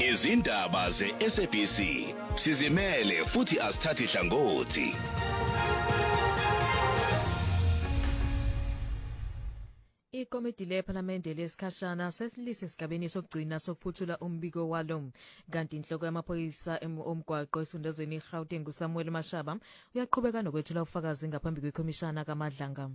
Izindaba ze-SABC sizimele futhi asithathi hlangothi. Ikomiti lePhalamende lesikhashana sesilise esigabeni sokugcina sokuphuthula umbiko walo kanti inhloko yamaphoyisa omgwaqo esifundazweni iGauteng uSamuel Mashaba uyaqhubeka nokwethula ubufakazi ngaphambi kwekhomishana kaMadlanga.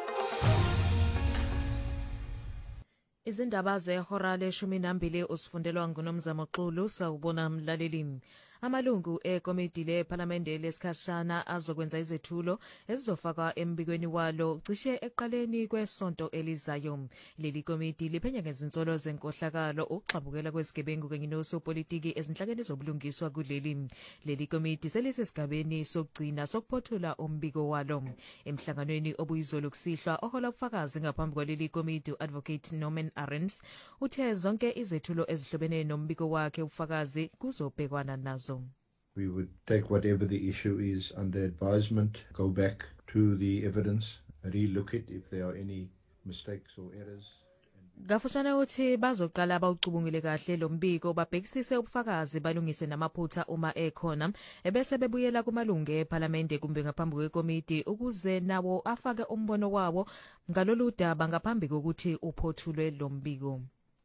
Izindaba zehora le-12 usifundelwa nguNomzamo Xulu sawubona mlaleli. Amalungu ekomiti lePhalamende lesikhashana azokwenza izethulo ezizofakwa embikweni walo cishe eqaleni kwesonto elizayo. Leli komiti liphenya ngezinsolo zenkohlakalo, ukuxabukela kwesigebengu kanye nosopolitiki ezinhlakeni zobulungiswa kuleli. Leli komiti selisesigabeni sokugcina sokuphothula umbiko walo. Emhlanganweni obuyizolo kusihlwa ohola ubufakazi ngaphambi kwaleli komiti uAdvocate Norman Arends uthe zonke izethulo ezihlobene nombiko wakhe ubufakazi kuzobhekwana nazo. We would take whatever the issue is under advisement, go back to the evidence, re-look it if there are any mistakes or errors. Gafushane uthi bazoqala abawucubungile kahle lo mbiko babhekisise ubufakazi balungise namaphutha uma ekhona ebese bebuyela kumalungu ePhalamende kumbe ngaphambi kwekomiti ukuze nawo afake umbono wawo ngalolu daba ngaphambi kokuthi uphothulwe lo mbiko.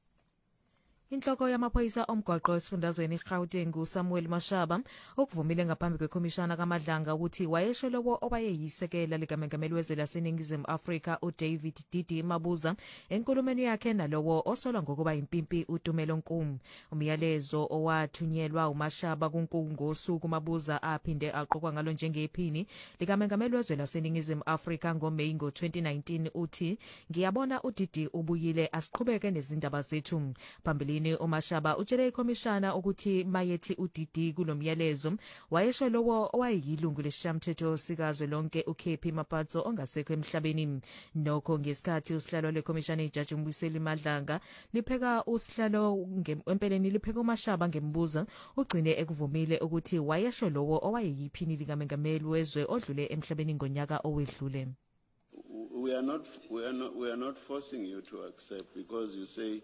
Inhloko yamaphoyisa omgwaqo esifundazweni iGauteng uSamuel Mashaba ukuvumile ngaphambi kwekhomishana kaMadlanga ukuthi wayesho lowo owayeyisekela likaMengameli wezwe laseNingizimu Afrika uDavid Didi Mabuza enkulumeni yakhe nalowo osolwa ngokuba impimpi uTumelo Nkumu. Umyalezo owathunyelwa uMashaba kuNkungu ngosuku Mabuza aphinde aqokwa ngalo njengephini likaMengameli wezwe laseNingizimu Afrika ngoMeyi 2019 uthi ngiyabona uDidi ubuyile asiqhubeke nezindaba zethu. Phambilini uMashaba utshele ikhomishana ukuthi mayethi uDidi kulomyalezo wayesho lowo owayeyilungu lesishamthetho sikazwe lonke uKP Mapatso ongasekho emhlabeni. Nokho ngesikhathi usihlalo lekhomishana iJaji Mbuyiseli Madlanga lipheka usihlalo empeleni lipheka uMashaba ngembuzo ugcine ekuvumile ukuthi wayesho lowo owayeyiphini likaMengameli wezwe odlule emhlabeni ngonyaka owedlule. We are not forcing you to accept because you say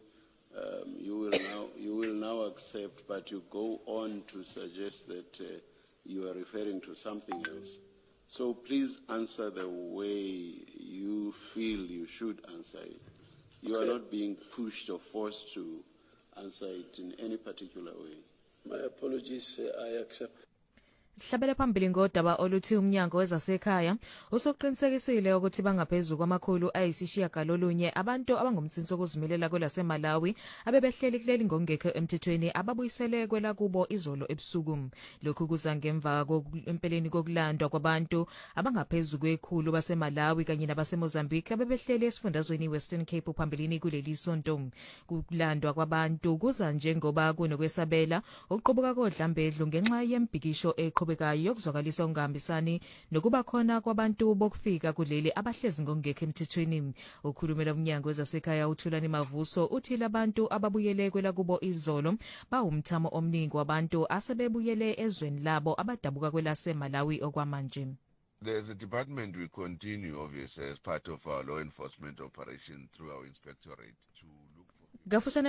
you will now accept, but you go on to suggest that you are referring to something else. So please answer the way you feel you should answer it. You are not being pushed or forced to answer it in any particular way. My apologies, I accept. Sihlabele phambili ngodaba oluthi umnyango wezasekhaya usoqinisekisile ukuthi bangaphezulu kwamakhulu ayisishiyagalolunye abantu abangumtsinso okuzimilela kwelaseMalawi abebehleli kuleli ngongekho emthethweni ababuyisele kwela kubo izolo ebusuku. Lokhu kuza ngemva empeleni kokulandwa kwabantu abangaphezulu kwekhulu baseMalawi kanye nabaseMozambique abebehleli esifundazweni Western Cape phambilini kuleli sonto. Kulandwa kwabantu kuza njengoba kunokwesabela uqobuka kodlambedlu ngenxa yembhikisho eqhubekayo yokuzwakalisa ungahambisani nokuba khona kwabantu bokufika kuleli abahlezi ngongekho emthethweni. Ukhulumela umnyango wezasekhaya uThulani Mavuso uthi labantu ababuyele kwela kubo izolo bawumthamo omningi wabantu asebebuyele ezweni labo abadabuka kwelaseMalawi okwamanje. As a department, we continue, obviously, as part of our law enforcement operation through our inspectorate to look for...